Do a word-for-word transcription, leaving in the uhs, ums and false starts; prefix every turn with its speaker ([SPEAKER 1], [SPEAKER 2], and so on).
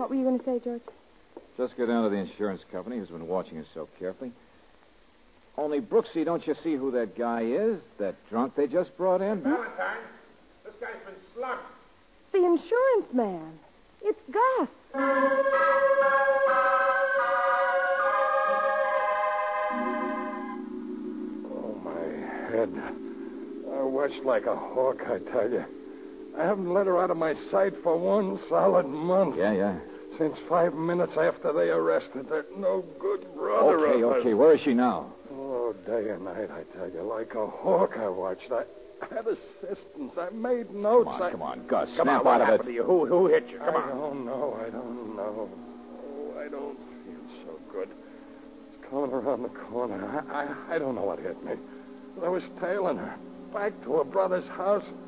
[SPEAKER 1] What were you going to say, George?
[SPEAKER 2] Just go down to the insurance company who's been watching us so carefully. Only, Brooksy, don't you see who that guy is? That drunk they just brought in?
[SPEAKER 3] Valentine, this guy's been slugged.
[SPEAKER 1] The insurance man. It's Gus.
[SPEAKER 4] Oh, my head. I watched like a hawk, I tell you. I haven't let her out of my sight for one solid month.
[SPEAKER 2] Yeah, yeah.
[SPEAKER 4] Since five minutes after they arrested that no good brother
[SPEAKER 2] Okay,
[SPEAKER 4] of
[SPEAKER 2] okay.
[SPEAKER 4] hers.
[SPEAKER 2] Where is she now?
[SPEAKER 4] Oh, day and night, I tell you. Like a hawk I watched. I had assistance. I made notes.
[SPEAKER 2] Come on,
[SPEAKER 4] I...
[SPEAKER 2] come on, Gus.
[SPEAKER 3] Come
[SPEAKER 2] Snap
[SPEAKER 3] on, what
[SPEAKER 2] out of
[SPEAKER 3] happened
[SPEAKER 2] it.
[SPEAKER 3] to you? Who, who hit you? Come
[SPEAKER 4] I
[SPEAKER 3] on.
[SPEAKER 4] don't know. I don't know. Oh, I don't feel so good. It's coming around the corner. I, I, I don't know what hit me. But I was tailing her back to her brother's house.